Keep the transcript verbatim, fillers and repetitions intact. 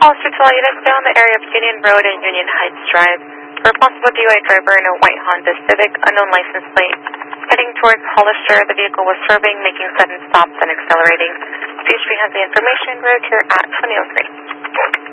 Officer Tully, that's down the area of Union Road and Union Heights Drive. For a possible D U I driver in a white Honda Civic, unknown license plate, heading towards Hollister. The vehicle was swerving, making sudden stops and accelerating. C H P has the information. We're here at twenty oh three.